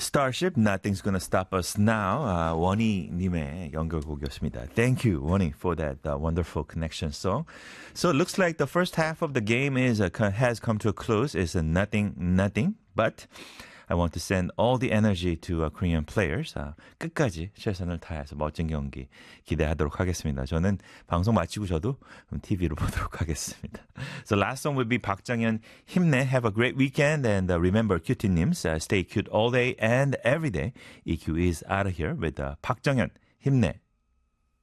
Starship, Nothing's Gonna Stop Us Now. 원희님의 연결곡이었습니다. Thank you, 원희, for that wonderful connection song. So it looks like the first half of the game has come to a close. It's a nothing, but I want to send all the energy to Korean players. 끝까지 최선을 다해서 멋진 경기 기대하도록 하겠습니다. 저는 방송 마치고 저도 TV로 보도록 하겠습니다. So last song will be 박정현, 힘내, have a great weekend, and remember cutie-nims, stay cute all day and every day. EQ is out of here with 박정현, 힘내.